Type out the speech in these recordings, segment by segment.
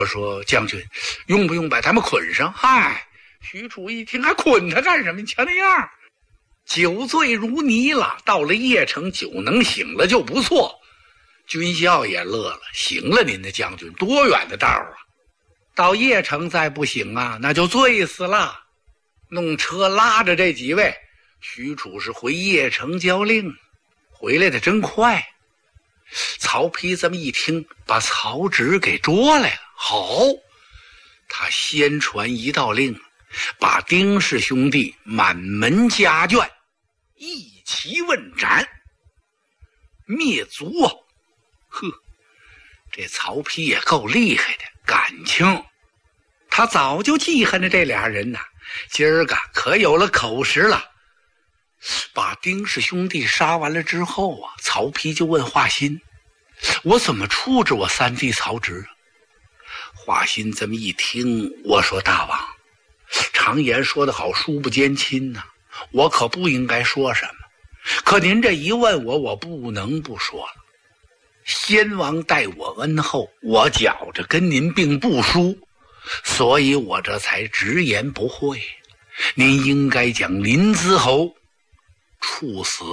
我说将军，用不用把他们捆上？嗨，许褚一听，还捆他干什么？你瞧那样，酒醉如泥了。到了邺城，酒能醒了就不错。军校也乐了，行了，您的将军，多远的道啊！到邺城再不行啊，那就醉死了。弄车拉着这几位，许褚是回邺城交令，回来的真快。曹丕这么一听，把曹植给捉来了。好，他先传一道令，把丁氏兄弟满门家眷一齐问斩，灭族啊！呵，这曹丕也够厉害的，感情他早就记恨着这俩人呐，今儿个可有了口实了。把丁氏兄弟杀完了之后啊，曹丕就问华歆，我怎么处置我三弟曹植？华歆这么一听，我说大王，常言说得好，书不兼亲呐，我可不应该说什么，可您这一问我，我不能不说了。先王待我恩厚，我觉着跟您并不疏，所以我这才直言不讳。您应该将临淄侯处死。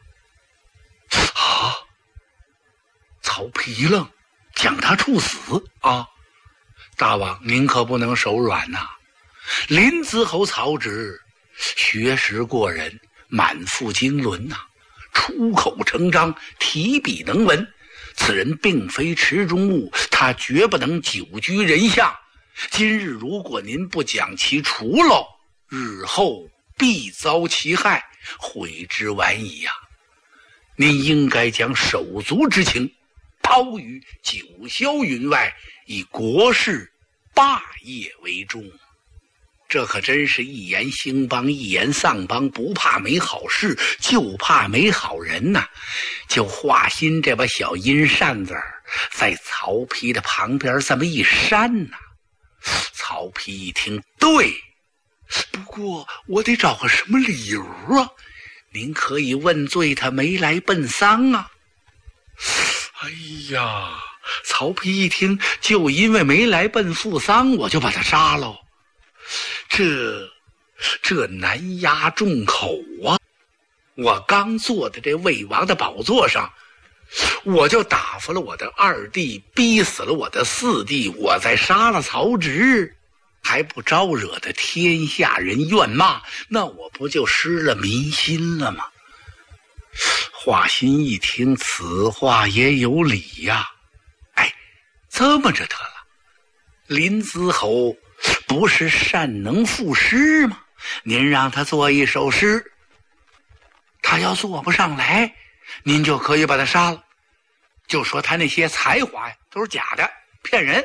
啊！曹丕一愣，将他处死啊！大王，您可不能手软呐！临淄侯曹植学识过人，满腹经纶呐，出口成章，提笔能文。此人并非池中物，他绝不能久居人下。今日如果您不将其除了，日后必遭其害，悔之晚矣呀！您应该将手足之情抛于九霄云外，以国事霸业为重。这可真是一言兴邦，一言丧邦，不怕没好事，就怕没好人呐！就华歆这把小阴扇子在曹丕的旁边这么一扇呐。曹丕一听，对，不过我得找个什么理由啊？您可以问罪他没来奔丧啊。哎呀，曹丕一听，就因为没来奔父丧，我就把他杀了。这难压众口啊！我刚坐在这魏王的宝座上，我就打发了我的二弟，逼死了我的四弟，我再杀了曹植，还不招惹得天下人怨骂，那我不就失了民心了吗？华歆一听，此话也有理呀。哎，这么着得了，临淄侯不是善能赋诗吗？您让他做一首诗，他要做不上来，您就可以把他杀了，就说他那些才华呀都是假的，骗人。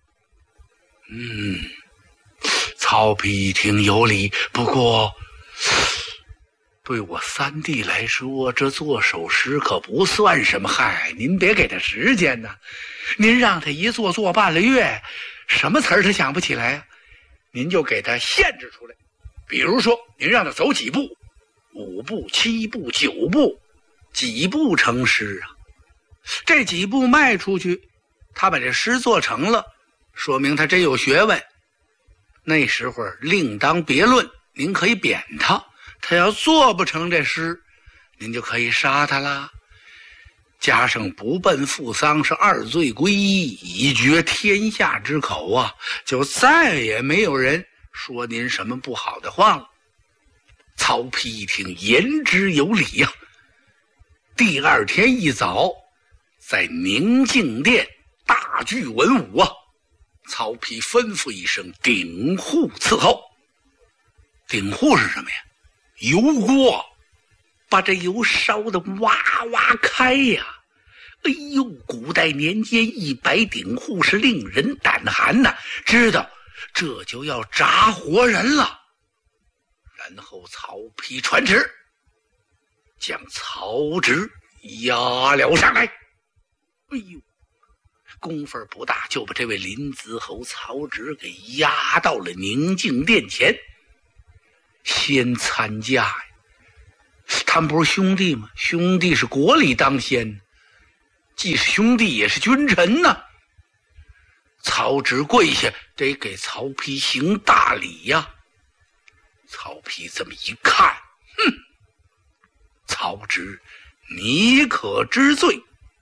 曹丕一听有理，不过对我三弟来说，这做首诗可不算什么。嗨，您别给他时间呢，您让他一做做半个月，什么词儿他想不起来啊？您就给他限制出来，比如说您让他走几步，5步、7步、9步，几步成诗啊？这几步迈出去，他把这诗做成了，说明他真有学问。那时候另当别论，您可以贬他。他要做不成这诗，您就可以杀他啦。加上不奔父丧是2罪归一，以绝天下之口啊，就再也没有人说您什么不好的话了。曹丕一听，言之有理呀。第2天一早，在宁静殿大聚文武啊，曹丕吩咐一声，鼎户伺候。鼎户是什么呀？油锅，把这油烧得哇哇开呀！哎呦，古代年间100鼎户是令人胆寒呐，知道这就要炸活人了。然后曹丕传旨，将曹植押了上来。哎呦，功夫不大，就把这位临淄侯曹植给押到了宁静殿前。先参加呀，他们不是兄弟吗？兄弟是国里当先，既是兄弟也是君臣呐。 曹植跪下得给曹丕行大礼呀。曹丕这么一看，哼，曹植，你可知罪？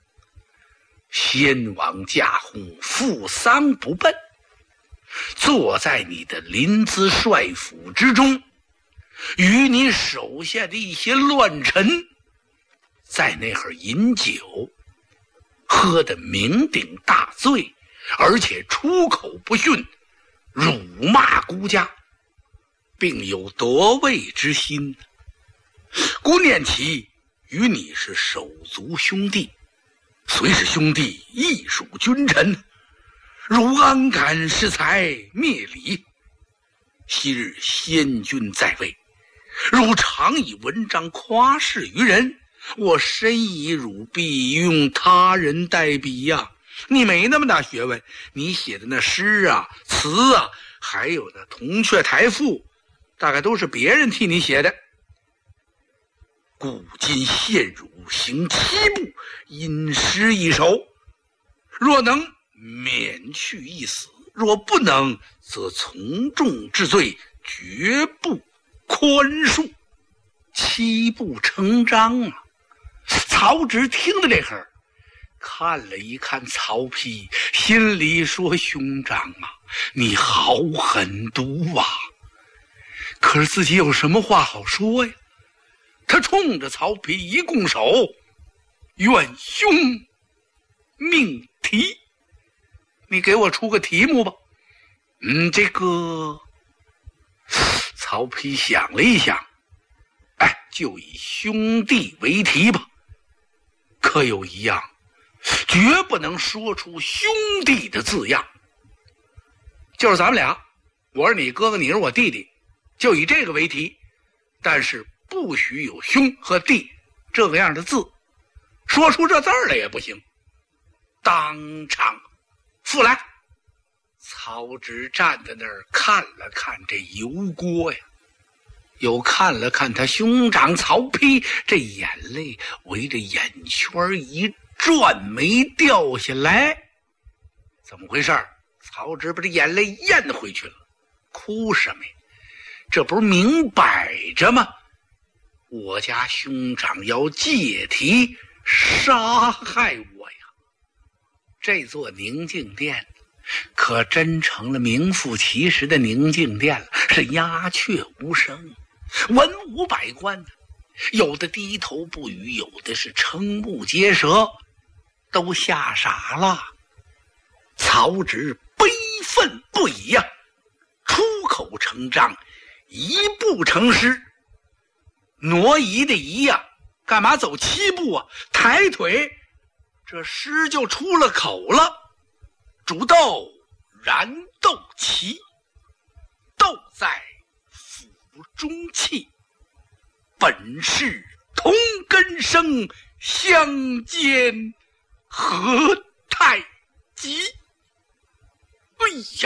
先王驾崩，父丧不奔，坐在你的临淄帅府之中，与你手下的一些乱臣在那儿饮酒，喝得酩酊大醉，而且出口不逊，辱骂孤家，并有夺位之心。孤念其与你是手足兄弟，虽是兄弟，亦属君臣，汝安敢恃才灭礼？昔日先君在位，汝常以文章夸示于人，我深以汝必用他人代笔呀。你没那么大学问，你写的那诗啊、词啊，还有那铜雀台赋，大概都是别人替你写的。古今献汝行7步，因诗一首，若能免去一死，若不能，则从重治罪，绝不宽恕。7步成章啊！曹植听了这会看了一看曹丕，心里说：兄长啊，你好狠毒啊！可是自己有什么话好说呀？他冲着曹丕一拱手：愿兄命题，你给我出个题目吧。这个曹丕想了一想，就以兄弟为题吧。可有一样，绝不能说出兄弟的字样，就是咱们俩，我是你哥哥，你是我弟弟，就以这个为题，但是不许有兄和弟这个样的字，说出这字儿来也不行。当场复来。曹植站在那儿看了看这油锅呀，又看了看他兄长曹丕，这眼泪围着眼圈一转，没掉下来。怎么回事？曹植把这眼泪咽回去了。哭什么呀？这不是明摆着吗？我家兄长要借题杀害我呀！这座宁静殿可真成了名副其实的宁静殿了，是鸦雀无声，文武百官，有的低头不语，有的是瞠目结舌，都吓傻了。曹植悲愤不已呀，出口成章，一步成诗。挪移的移呀，干嘛走7步啊？抬腿，这诗就出了口了。煮豆燃豆萁，豆在釜中泣，本是同根生，相煎何太急。哎呀，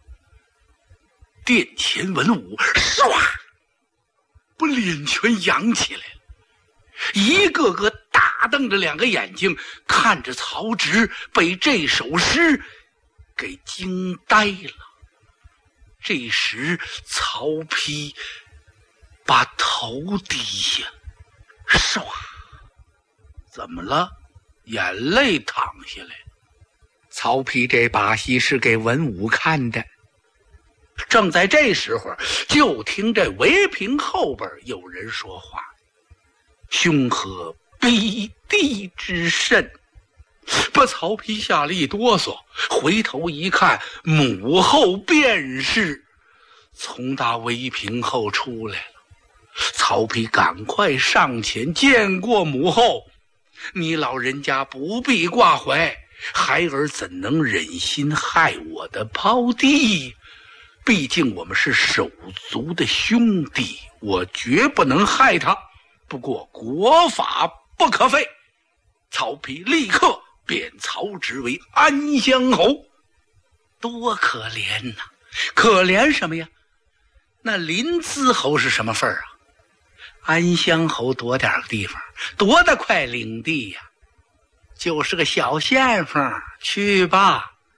殿前文武唰不脸全扬起来了，一个个大瞪着2个眼睛看着曹植，被这首诗给惊呆了。这时曹丕把头低下，唰，怎么了？眼泪淌下来。曹丕这把戏是给文武看的。正在这时候，就听这围屏后边有人说话：兄何比弟之甚？把曹丕吓了一哆嗦，回头一看，母后便是从大围屏后出来了。曹丕赶快上前见过母后：你老人家不必挂怀，孩儿怎能忍心害我的胞弟？毕竟我们是手足的兄弟，我绝不能害他。不过国法不可废。曹丕立刻贬曹植为安乡侯。多可怜呐！可怜什么呀？那临淄侯是什么份儿啊？安乡侯多点个地方，多大块领地呀？就是个小县坊，去吧。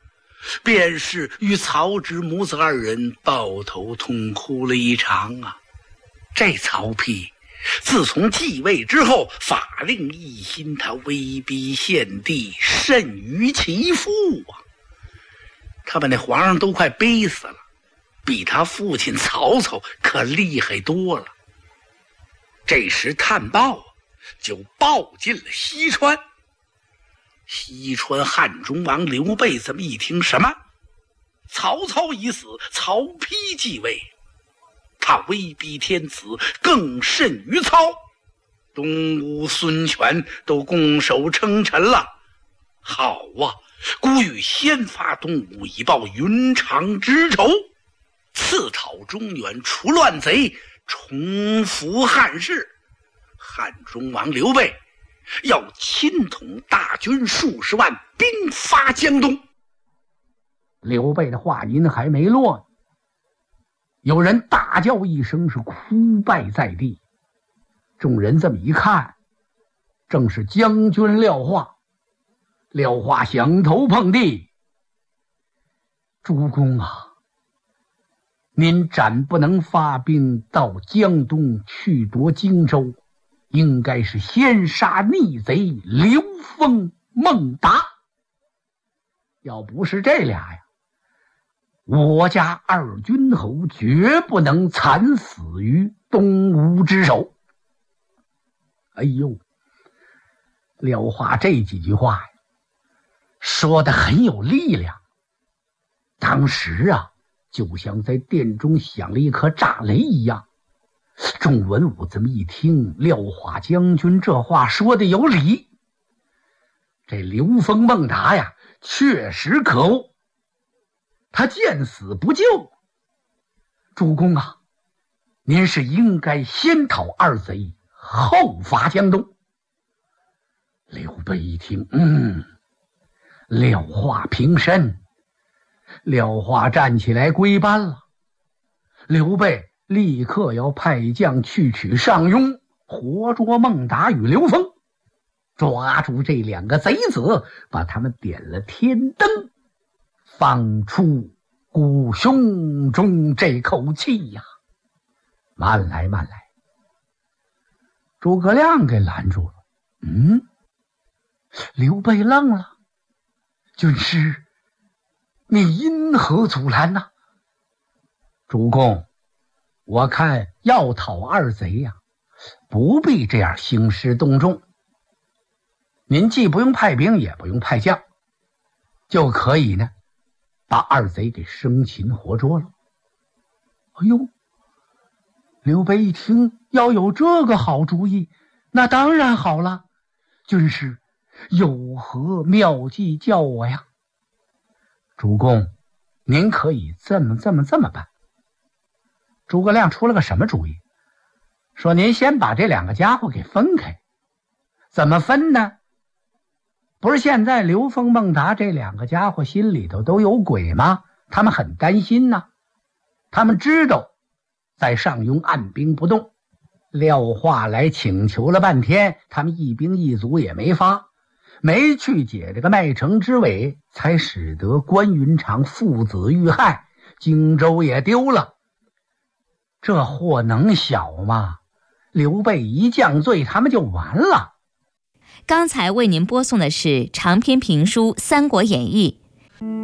便是与曹植母子二人抱头痛哭了一场啊。这曹丕自从继位之后，法令一新，他威逼献帝，甚于其父啊。他把那皇上都快逼死了，比他父亲曹操可厉害多了。这时探报就报进了西川。西川汉中王刘备这么一听，什么？曹操已死，曹丕继位，他威逼天子，更甚于操。东吴、孙权都拱手称臣了。好啊，孤欲先发东吴，以报云长之仇，刺讨中原，除乱贼，重复汉室。汉中王刘备要亲统大军数十万，兵发江东。刘备的话音还没落，有人大叫一声，是哭败在地。众人这么一看，正是将军廖化。廖化响头碰地：主公啊，您暂不能发兵到江东去夺荆州，应该是先杀逆贼刘封、孟达。要不是这俩呀，我家二军侯绝不能惨死于东吴之手。哎呦，廖化这几句话呀，说得很有力量。当时啊，就像在殿中响了一颗炸雷一样。众文武这么一听，廖化将军这话说的有理，这刘封、孟达呀，确实可恶，他见死不救。主公啊，您是应该先讨二贼，后伐江东。刘备一听，廖化平身。廖化站起来归班了。刘备立刻要派将去取上庸，活捉孟达与刘封，抓住这两个贼子，把他们点了天灯，放出鼓胸中这口气呀。慢来慢来，诸葛亮给拦住了。刘备愣了，军师，你因何阻拦呢？主公，我看要讨二贼呀，不必这样兴师动众。您既不用派兵，也不用派将，就可以呢，把二贼给生擒活捉了。哎呦，刘备一听，要有这个好主意，那当然好了。军师，有何妙计教我呀？主公，您可以这么办。诸葛亮出了个什么主意？说您先把这两个家伙给分开。怎么分呢？不是现在刘封、孟达这两个家伙心里头都有鬼吗？他们很担心呢。他们知道在上庸按兵不动，廖化来请求了半天，他们一兵一卒也没发，没去解这个麦城之围，才使得关云长父子遇害，荆州也丢了。这祸能小吗？刘备一降罪，他们就完了。 刚才为您播送的是长篇评书《三国演义》，